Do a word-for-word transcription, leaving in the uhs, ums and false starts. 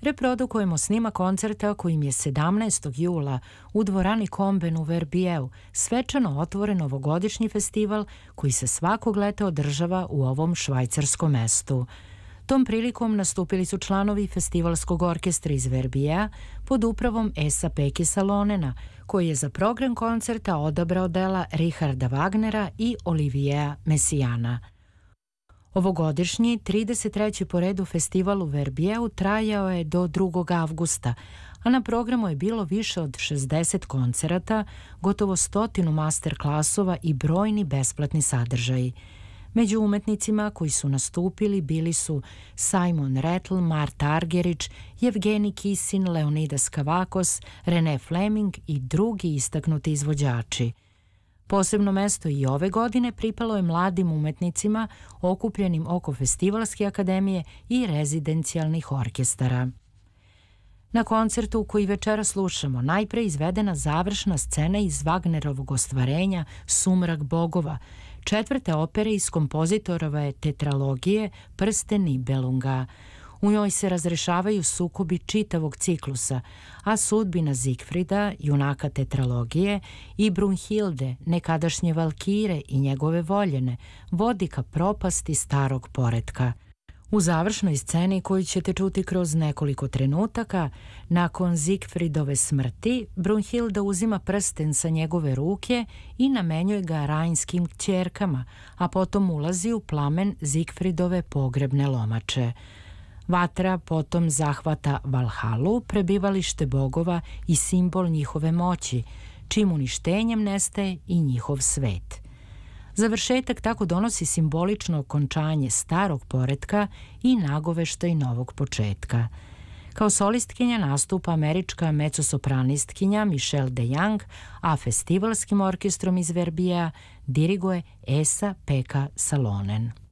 preprodukujemo snima koncerta kojim je sedamnaestog jula u dvorani Komben u Verbieu svečano otvoren ovogodišnji festival koji se svakog leta održava u ovom švajcarskom mestu. Tom prilikom nastupili su članovi festivalskog orkestra iz Verbiea pod upravom Esa Peki Salonena, koji je za program koncerta odabrao dela Richarda Wagnera i Oliviera Messiana. Ovogodišnji, trideset treći po redu festival u Verbieu trajao je do drugog avgusta, a na programu je bilo više od šezdeset koncerata, gotovo stotinu master klasova i brojni besplatni sadržaji. Među umetnicima koji su nastupili bili su Simon Rattle, Marta Argerich, Evgeni Kisin, Leonidas Kavakos, René Fleming i drugi istaknuti izvođači. Posebno mesto i ove godine pripalo je mladim umetnicima okupljenim oko Festivalske akademije i rezidencijalnih orkestara. Na koncertu koji večera slušamo najpre izvedena završna scena iz Wagnerovog ostvarenja Sumrak bogova, četvrte opere iz kompozitorove tetralogije Prsten Nibelunga. U njoj se razrešavaju sukobi čitavog ciklusa, a sudbina Zigfrida, junaka tetralogije, i Brunhilde, nekadašnje valkire i njegove voljene, vodi ka propasti starog poretka. U završnoj sceni koju ćete čuti kroz nekoliko trenutaka, nakon Zigfridove smrti, Brunhilda uzima prsten sa njegove ruke i namenjuje ga rajnskim kćerkama, a potom ulazi u plamen Zigfridove pogrebne lomače. Vatra potom zahvata Valhalu, prebivalište bogova i simbol njihove moći, čim uništenjem nestaje i njihov svet. Završetak tako donosi simbolično okončanje starog poretka i nagoveštaj novog početka. Kao solistkinja nastupa američka mecosopranistkinja Michelle DeYoung, a festivalskim orkestrom iz Verbiea diriguje Esa Peka Salonen.